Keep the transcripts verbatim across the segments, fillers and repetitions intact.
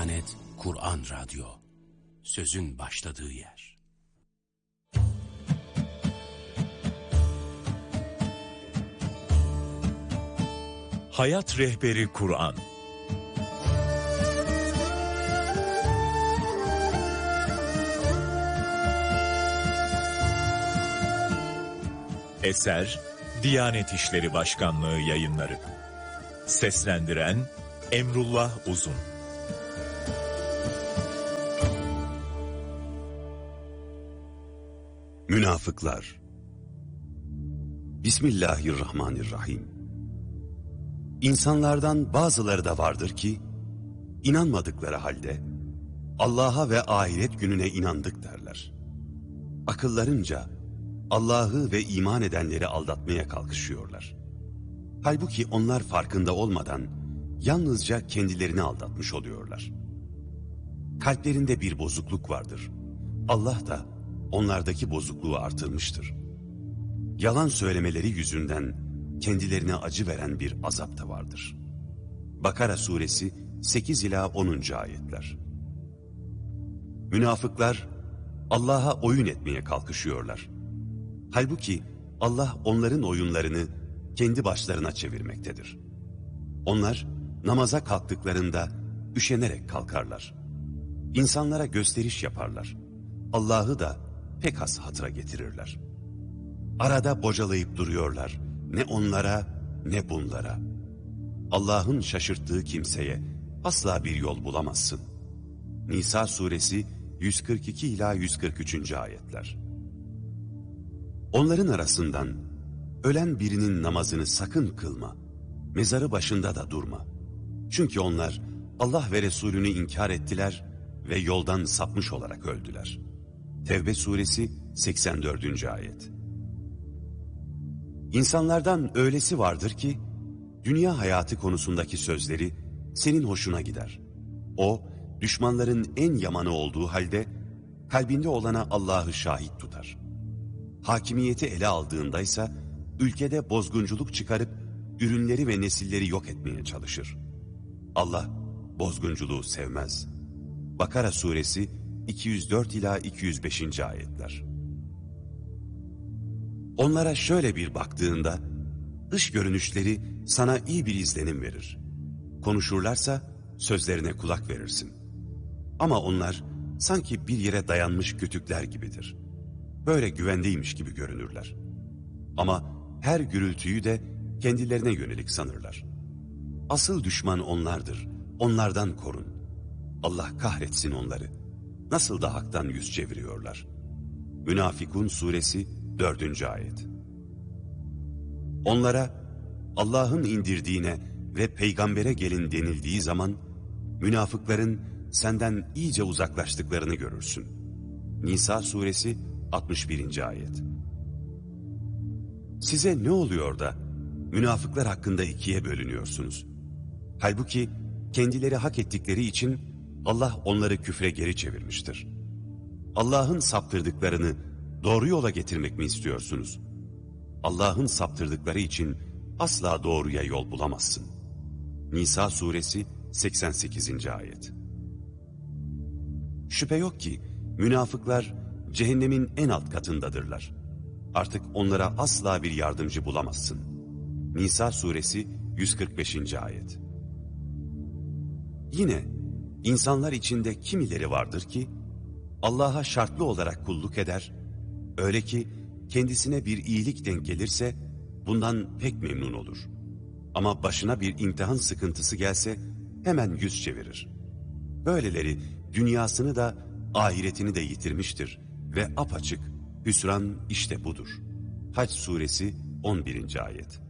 Diyanet Kur'an Radyo, sözün başladığı yer. Hayat Rehberi Kur'an. Eser Diyanet İşleri Başkanlığı Yayınları. Seslendiren Emrullah Uzun. Münafıklar. Bismillahirrahmanirrahim. İnsanlardan bazıları da vardır ki, inanmadıkları halde Allah'a ve ahiret gününe inandık derler. Akıllarınca Allah'ı ve iman edenleri aldatmaya kalkışıyorlar. Halbuki onlar farkında olmadan yalnızca kendilerini aldatmış oluyorlar. Kalplerinde bir bozukluk vardır. Allah da onlardaki bozukluğu artırmıştır. Yalan söylemeleri yüzünden kendilerine acı veren bir azap da vardır. Bakara suresi sekiz ila onuncu ayetler. Münafıklar Allah'a oyun etmeye kalkışıyorlar. Halbuki Allah onların oyunlarını kendi başlarına çevirmektedir. Onlar namaza kalktıklarında üşenerek kalkarlar. İnsanlara gösteriş yaparlar. Allah'ı da pek az hatıra getirirler. Arada bocalayıp duruyorlar. Ne onlara ne bunlara. Allah'ın şaşırttığı kimseye asla bir yol bulamazsın. Nisa suresi yüz kırk iki ila yüz kırk üçüncü ayetler. Onların arasından ölen birinin namazını sakın kılma. Mezarı başında da durma. Çünkü onlar Allah ve Resulünü inkar ettiler ve yoldan sapmış olarak öldüler. Tevbe suresi seksen dördüncü ayet. İnsanlardan öylesi vardır ki, dünya hayatı konusundaki sözleri senin hoşuna gider. O, düşmanların en yamanı olduğu halde, kalbinde olana Allah'ı şahit tutar. Hakimiyeti ele aldığındaysa, ülkede bozgunculuk çıkarıp, ürünleri ve nesilleri yok etmeye çalışır. Allah, bozgunculuğu sevmez. Bakara suresi iki yüz dört ila iki yüz beşinci ayetler. Onlara şöyle bir baktığında, dış görünüşleri sana iyi bir izlenim verir. Konuşurlarsa sözlerine kulak verirsin. Ama onlar sanki bir yere dayanmış kütükler gibidir. Böyle güvendeymiş gibi görünürler. Ama her gürültüyü de kendilerine yönelik sanırlar. Asıl düşman onlardır, onlardan korun. Allah kahretsin onları. Nasıl da haktan yüz çeviriyorlar. Münafikun suresi dördüncü ayet. Onlara Allah'ın indirdiğine ve peygambere gelin denildiği zaman münafıkların senden iyice uzaklaştıklarını görürsün. Nisa suresi altmış birinci ayet. Size ne oluyor da münafıklar hakkında ikiye bölünüyorsunuz? Halbuki kendileri hak ettikleri için Allah onları küfre geri çevirmiştir. Allah'ın saptırdıklarını doğru yola getirmek mi istiyorsunuz? Allah'ın saptırdıkları için asla doğruya yol bulamazsın. Nisa suresi seksen sekizinci ayet. Şüphe yok ki münafıklar cehennemin en alt katındadırlar. Artık onlara asla bir yardımcı bulamazsın. Nisa suresi yüz kırk beşinci ayet. Yine insanlar içinde kimileri vardır ki Allah'a şartlı olarak kulluk eder, öyle ki kendisine bir iyilik denk gelirse bundan pek memnun olur. Ama başına bir imtihan sıkıntısı gelse hemen yüz çevirir. Böyleleri dünyasını da ahiretini de yitirmiştir ve apaçık hüsran işte budur. Hac suresi on birinci ayet.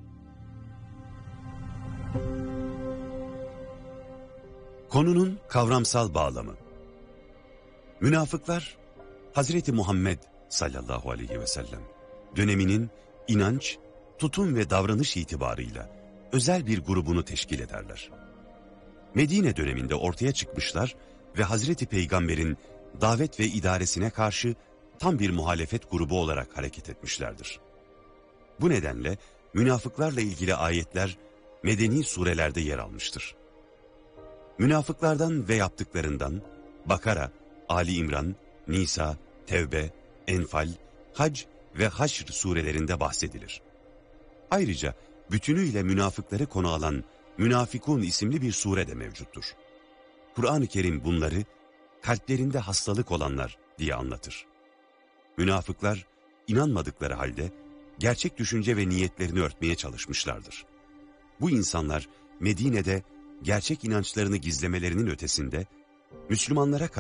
Konunun kavramsal bağlamı. Münafıklar, Hazreti Muhammed sallallahu aleyhi ve sellem döneminin inanç, tutum ve davranış itibarıyla özel bir grubunu teşkil ederler. Medine döneminde ortaya çıkmışlar ve Hazreti Peygamber'in davet ve idaresine karşı tam bir muhalefet grubu olarak hareket etmişlerdir. Bu nedenle münafıklarla ilgili ayetler medeni surelerde yer almıştır. Münafıklardan ve yaptıklarından Bakara, Ali İmran, Nisa, Tevbe, Enfal, Hac ve Haşr surelerinde bahsedilir. Ayrıca bütünüyle münafıkları konu alan Münafikun isimli bir sure de mevcuttur. Kur'an-ı Kerim bunları kalplerinde hastalık olanlar diye anlatır. Münafıklar inanmadıkları halde gerçek düşünce ve niyetlerini örtmeye çalışmışlardır. Bu insanlar Medine'de gerçek inançlarını gizlemelerinin ötesinde Müslümanlara